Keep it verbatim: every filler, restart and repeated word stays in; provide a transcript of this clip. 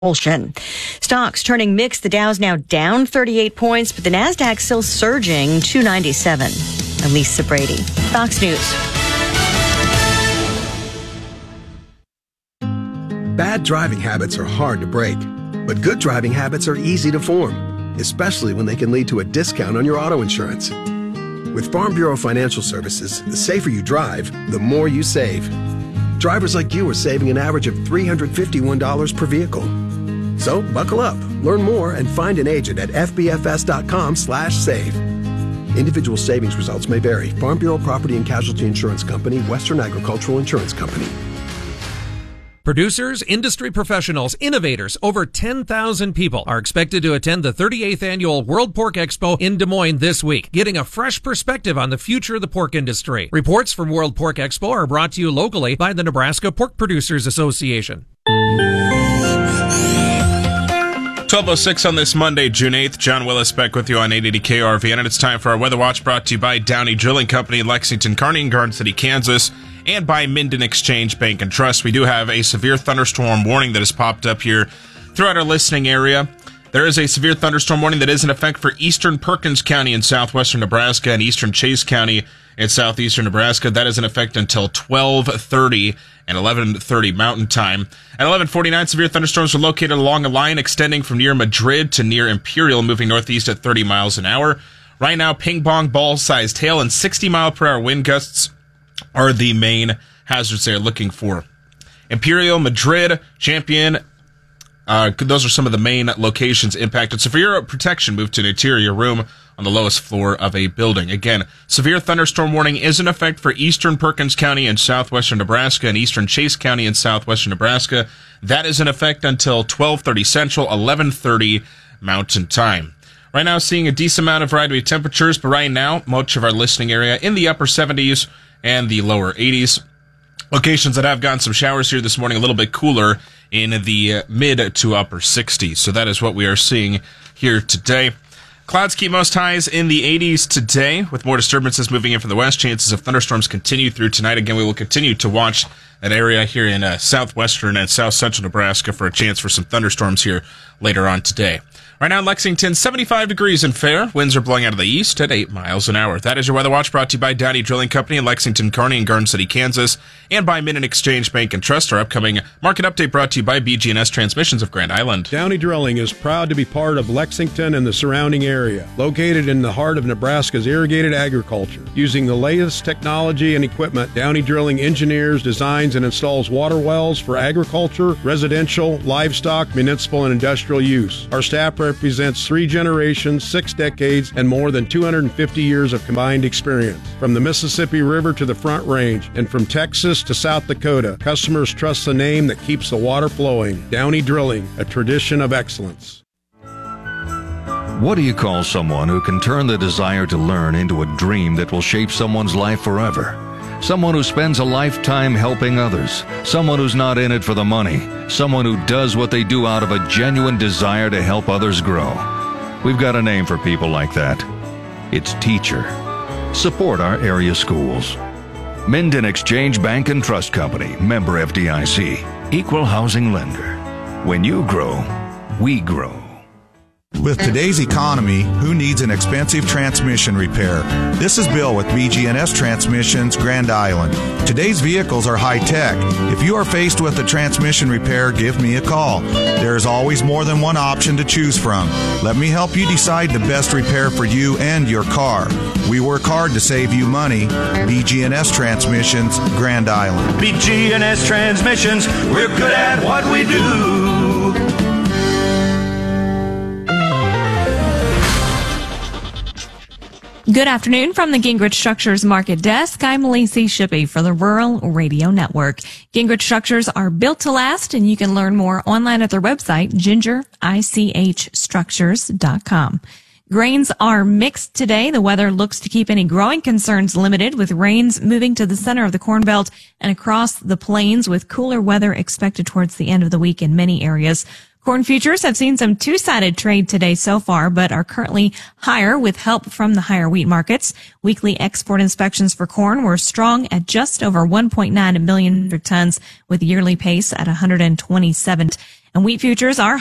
Propulsion. Stocks turning mixed. The Dow's now down thirty-eight points, but the Nasdaq still surging two ninety-seven. Elisa Brady, Fox News. Bad driving habits are hard to break, but good driving habits are easy to form, especially when they can lead to a discount on your auto insurance. With Farm Bureau Financial Services, the safer you drive, the more you save. Drivers like you are saving an average of three hundred fifty-one dollars per vehicle. So buckle up, learn more, and find an agent at f b f s dot com slash save. Individual savings results may vary. Farm Bureau Property and Casualty Insurance Company, Western Agricultural Insurance Company. Producers, industry professionals, innovators, over ten thousand people are expected to attend the thirty-eighth Annual World Pork Expo in Des Moines this week, getting a fresh perspective on the future of the pork industry. Reports from World Pork Expo are brought to you locally by the Nebraska Pork Producers Association. twelve oh six on this Monday, June eighth. John Willis back with you on eight eighty K R V N, and it's time for our Weather Watch, brought to you by Downey Drilling Company in Lexington, Kearney, and Garden City, Kansas, and by Minden Exchange Bank and Trust. We do have a severe thunderstorm warning that has popped up here throughout our listening area. There is a severe thunderstorm warning that is in effect for eastern Perkins County in southwestern Nebraska and eastern Chase County in southeastern Nebraska. That is in effect until twelve thirty and eleven thirty Mountain Time. At eleven forty-nine, severe thunderstorms are located along a line extending from near Madrid to near Imperial, moving northeast at thirty miles an hour. Right now, ping-pong ball-sized hail and sixty mile per hour wind gusts are the main hazards they're looking for. Imperial, Madrid, Champion, uh, those are some of the main locations impacted. So for your protection, move to an interior room on the lowest floor of a building. Again, severe thunderstorm warning is in effect for eastern Perkins County in southwestern Nebraska and eastern Chase County in southwestern Nebraska. That is in effect until twelve thirty Central, eleven thirty Mountain Time. Right now, seeing a decent amount of variety of temperatures, but right now, much of our listening area in the upper seventies and the lower eighties. Locations that have gotten some showers here this morning, a little bit cooler in the mid to upper sixties. So that is what we are seeing here today. Clouds keep most highs in the eighties today, with more disturbances moving in from the west. Chances of thunderstorms continue through tonight. Again, we will continue to watch that area here in uh, southwestern and south central Nebraska for a chance for some thunderstorms here later on today. Right now in Lexington, seventy-five degrees and fair. Winds are blowing out of the east at eight miles an hour. That is your Weather Watch, brought to you by Downey Drilling Company in Lexington, Kearney, and Garden City, Kansas, and by Minden Exchange Bank and Trust. Our upcoming market update brought to you by B G and S Transmissions of Grand Island. Downey Drilling is proud to be part of Lexington and the surrounding area. Located in the heart of Nebraska's irrigated agriculture. Using the latest technology and equipment, Downey Drilling engineers, designs, and installs water wells for agriculture, residential, livestock, municipal, and industrial use. Our staff represents three generations, six decades, and more than two hundred fifty years of combined experience. From the Mississippi River to the Front Range, and from Texas to South Dakota, customers trust the name that keeps the water flowing. Downey Drilling, a tradition of excellence. What do you call someone who can turn the desire to learn into a dream that will shape someone's life forever? Someone who spends a lifetime helping others. Someone who's not in it for the money. Someone who does what they do out of a genuine desire to help others grow. We've got a name for people like that. It's teacher. Support our area schools. Minden Exchange Bank and Trust Company, member F D I C, equal housing lender. When you grow, we grow. With today's economy, who needs an expensive transmission repair? This is Bill with B G and S Transmissions, Grand Island. Today's vehicles are high-tech. If you are faced with a transmission repair, give me a call. There is always more than one option to choose from. Let me help you decide the best repair for you and your car. We work hard to save you money. B G and S Transmissions, Grand Island. B G and S Transmissions, we're good at what we do. Good afternoon from the Gingrich Structures Market Desk. I'm Lacey Shippey for the Rural Radio Network. Gingrich Structures are built to last, and you can learn more online at their website, ginger ich structures dot com. Grains are mixed today. The weather looks to keep any growing concerns limited, with rains moving to the center of the Corn Belt and across the plains, with cooler weather expected towards the end of the week in many areas. Corn futures have seen some two-sided trade today so far, but are currently higher with help from the higher wheat markets. Weekly export inspections for corn were strong at just over one point nine million tons, with yearly pace at one hundred twenty-seven. And wheat futures are